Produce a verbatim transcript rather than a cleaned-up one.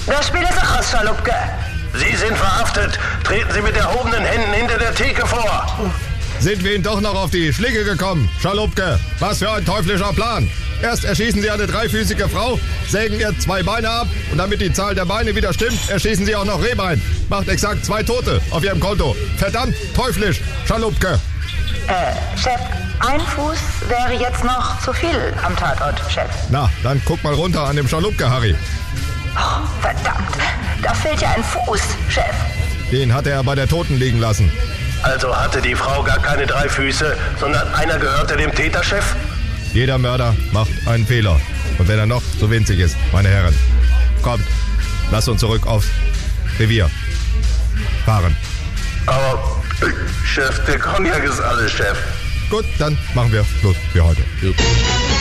Das Spiel ist aus, Schalupke. Sie sind verhaftet. Treten Sie mit erhobenen Händen hinter der Theke vor. Sind wir Ihnen doch noch auf die Schliche gekommen, Schalupke? Was für ein teuflischer Plan. Erst erschießen Sie eine dreifüßige Frau, sägen ihr zwei Beine ab und damit die Zahl der Beine wieder stimmt, erschießen Sie auch noch Rehbein. Macht exakt zwei Tote auf Ihrem Konto. Verdammt teuflisch, Schalupke. Äh, Chef, ein Fuß wäre jetzt noch zu viel am Tatort, Chef. Na, dann guck mal runter an dem Schalupke, Harry. Oh, verdammt, da fehlt ja ein Fuß, Chef. Den hatte er bei der Toten liegen lassen. Also hatte die Frau gar keine drei Füße, sondern einer gehörte dem Täterchef? Jeder Mörder macht einen Fehler. Und wenn er noch so winzig ist, meine Herren. Kommt, lasst uns zurück aufs Revier fahren. Aber, äh, Chef, der Cognac ist alles, Chef. Gut, dann machen wir Schluss für heute.